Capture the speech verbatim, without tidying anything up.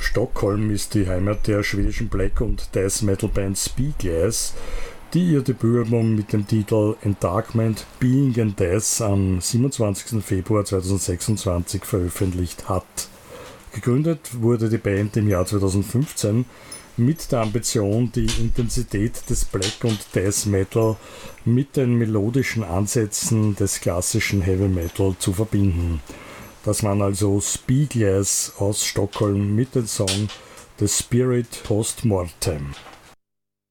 Stockholm ist die Heimat der schwedischen Black- und Death-Metal-Band Spieglass, die ihr Debütalbum mit dem Titel Endarkment Being and Death am siebenundzwanzigsten Februar zweitausendsechsundzwanzig veröffentlicht hat. Gegründet wurde die Band im Jahr zweitausendfünfzehn mit der Ambition, die Intensität des Black- und Death Metal mit den melodischen Ansätzen des klassischen Heavy Metal zu verbinden. Das waren also Spieglass aus Stockholm mit dem Song The Spirit Post Mortem.